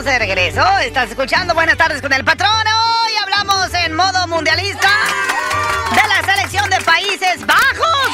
estamos de regreso. Estás escuchando Buenas Tardes con el Patrón. Hoy hablamos en modo mundialista de la selección de Países Bajos.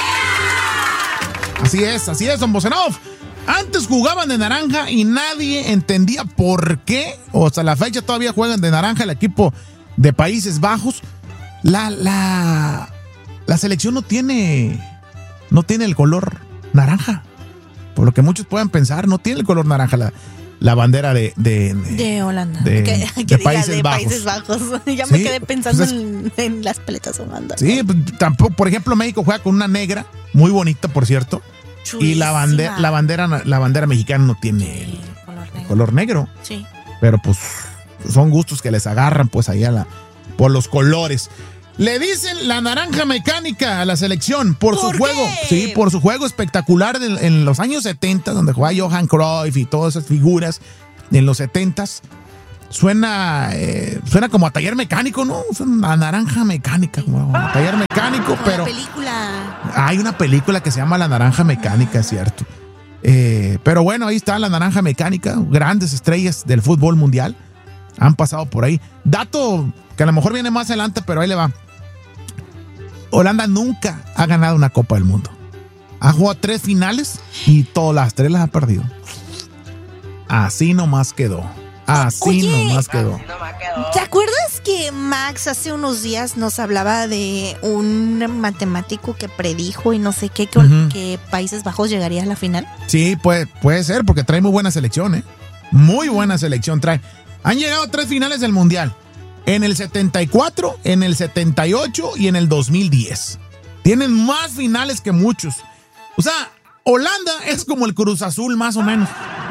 Así es, don Bosenov. Antes jugaban de naranja y nadie entendía por qué. O hasta la fecha todavía juegan de naranja el equipo de Países Bajos. La selección no tiene el color naranja. Por lo que muchos puedan pensar, no tiene el color naranja la bandera de Holanda. De Países Bajos. Ya me quedé pensando en las paletas Holanda. Sí, tampoco, por ejemplo, México juega con una negra, muy bonita, por cierto. Chulísima. Y la bandera mexicana no tiene el color negro. Sí. Pero pues son gustos que les agarran pues ahí por los colores. Le dicen la naranja mecánica a la selección por su juego. Sí, por su juego espectacular en los años 70, donde jugaba Johan Cruyff y todas esas figuras en los 70s. Suena como a taller mecánico, ¿no? Es una naranja mecánica, como a taller mecánico, pero hay una película que se llama La Naranja Mecánica, es cierto. Pero bueno, ahí está la naranja mecánica. Grandes estrellas del fútbol mundial han pasado por ahí. Dato que a lo mejor viene más adelante, pero ahí le va. Holanda nunca ha ganado una Copa del Mundo. Ha jugado 3 finales y todas las 3 las ha perdido. Así nomás quedó. Nomás quedó. ¿Te acuerdas que Max hace unos días nos hablaba de un matemático que predijo y no sé qué, que Países Bajos llegaría a la final? Sí, puede ser, porque trae muy buena selección, ¿eh? Muy buena selección trae. Han llegado a 3 finales del Mundial. En el 74, en el 78 y en el 2010. Tienen más finales que muchos. O sea, Holanda es como el Cruz Azul, más o menos.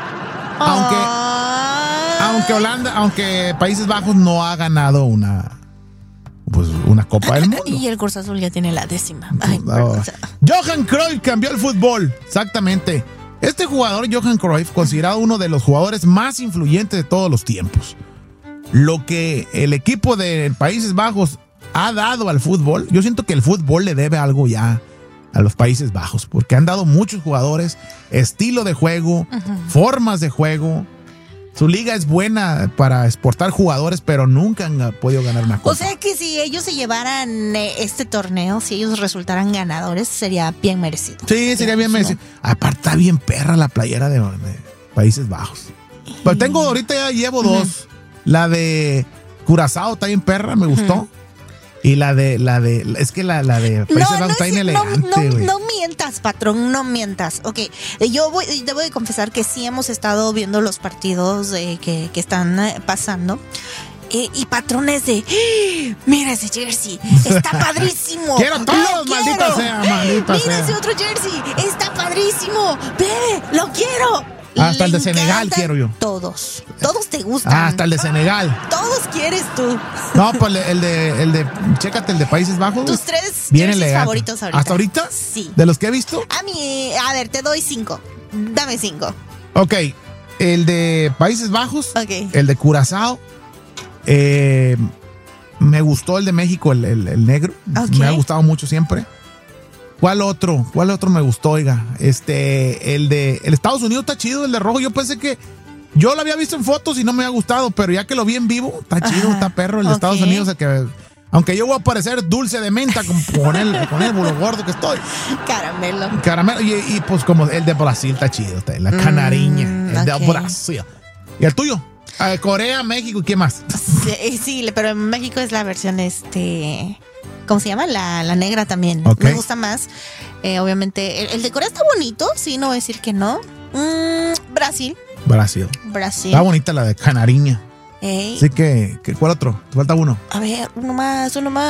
Aunque Países Bajos no ha ganado una Copa del Mundo. Y el Cruz Azul ya tiene la 10ª. Johan Cruyff cambió el fútbol, exactamente. Este jugador, Johan Cruyff, considerado uno de los jugadores más influyentes de todos los tiempos. Lo que el equipo de Países Bajos ha dado al fútbol, yo siento que el fútbol le debe algo ya a los Países Bajos, porque han dado muchos jugadores, estilo de juego, formas de juego. Su liga es buena para exportar jugadores, pero nunca han podido ganar una Copa. O sea que si ellos se llevaran este torneo, si ellos resultaran ganadores, sería bien merecido. Sí, sería bien merecido. Aparte está bien perra la playera de Países Bajos. Pero ahorita ya llevo 2. La de Curazao está bien perra, me gustó. Y la de Países Bajos está bien elegante, güey. No mientas, patrón, no mientas. Ok, debo de confesar que sí hemos estado viendo los partidos que están pasando. Y patrones mira ese jersey, está padrísimo. Quiero todos, maldita sea. Mira ese otro jersey, está padrísimo. Ve, lo quiero. Hasta el de Senegal quiero yo. Todos te gustan. Hasta el de Senegal. Todos quieres tú. No, pues chécate el de Países Bajos. Tus 3 jerseys favoritos ahorita. ¿Hasta ahorita? Sí. ¿De los que he visto? A ver, te doy 5. Dame 5. Ok, el de Países Bajos. Ok. El de Curazao. Me gustó el de México, el negro. Okay. Me ha gustado mucho siempre. ¿Cuál otro me gustó, oiga? El de Estados Unidos está chido, el de rojo. Yo pensé que yo lo había visto en fotos y no me había gustado, pero ya que lo vi en vivo, está chido, está perro. El de Estados Unidos, aunque yo voy a parecer dulce de menta con el bolo gordo que estoy. Caramelo. Y pues como el de Brasil está chido, la canariña, el de Brasil. ¿Y el tuyo? Corea, México, ¿y qué más? Sí, pero en México es la versión ¿cómo se llama? La negra también. Okay. Me gusta más. Obviamente, el de Corea está bonito, sí, no voy a decir que no. Brasil. Está bonita la de canariña. Así que, ¿cuál otro? ¿Te falta uno? A ver, uno más.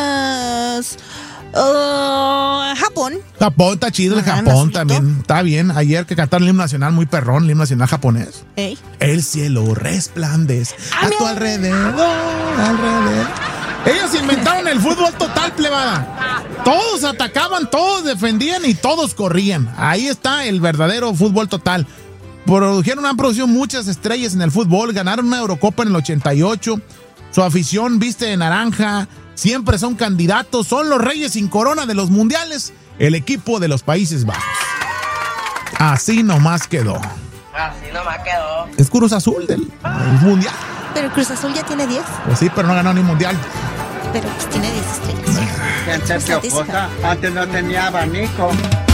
Japón está chido, el Japón también. Está bien. Ayer que cantaron el himno nacional muy perrón, el himno nacional japonés. El cielo resplandece a tu alrededor. Ellos inventaron el fútbol total, plebada. Todos atacaban, todos defendían y todos corrían. Ahí está el verdadero fútbol total. Han producido muchas estrellas en el fútbol. Ganaron una Eurocopa en el 88. Su afición viste de naranja. Siempre son candidatos. Son los reyes sin corona de los mundiales. El equipo de los Países Bajos. Así nomás quedó. Así nomás quedó. Es Cruz Azul del Mundial. Pero Cruz Azul ya tiene 10. Pues sí, pero no ganó ni Mundial. Pero pues tiene 10 estrellas. Gente piojosa, antes no tenía abanico.